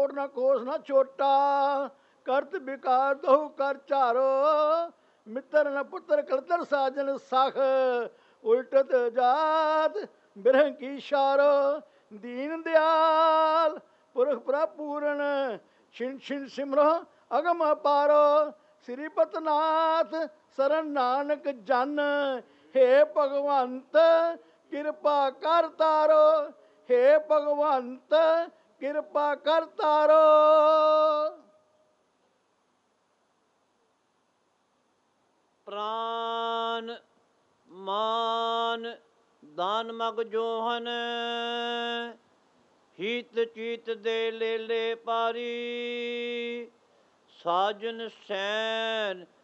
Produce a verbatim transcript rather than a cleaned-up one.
ਕੋਟ ਨਾ ਕੋਸ ਨਾ ਛੋਟਾ, ਕਰਤ ਵਿਕਾਰ ਦਹੁ ਕਰ ਚਾਰੋ, ਮਿੱਤਰ ਨ ਪੁੱਤਰ ਕਲਤਰ ਸਾਜਨ ਸਖ, ਉਲਟਤ ਜਾਤ ਬਿਰਹ ਕੀ ਸ਼ਾਰੋ। ਦੀਨ ਦਿਆਲ ਪੁਰਖ ਪ੍ਰਭ ਪੂਰਨ, ਛਿਨ ਛਿਨ ਸਿਮਰੋ ਅਗਮ ਅਪਾਰੋ। ਸ੍ਰੀ ਪਤਨਾਥ ਸਰਨ ਨਾਨਕ ਜਨ, ਹੇ ਭਗਵੰਤ ਕਿਰਪਾ ਕਰ ਤਾਰੋ, ਹੇ ਭਗਵੰਤ ਕਿਰਪਾ ਕਰ ਤਾਰੋ। ਪ੍ਰਾਨ ਮਾਨ ਦਾਨ ਮਗ ਜੋਹਨ, ਹੀਤ ਚੀਤ ਦੇ ਲੇਲੇ ਪਾਰੀ। ਸਾਜਨ ਸੈਨ